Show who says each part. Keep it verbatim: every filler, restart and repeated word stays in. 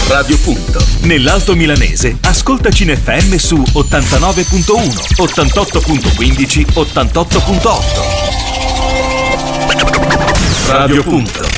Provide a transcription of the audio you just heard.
Speaker 1: Radio Punto. Nell'Alto Milanese, ascolta Cine F M su ottantanove virgola uno, ottantotto virgola quindici, ottantotto virgola otto. Radio Punto.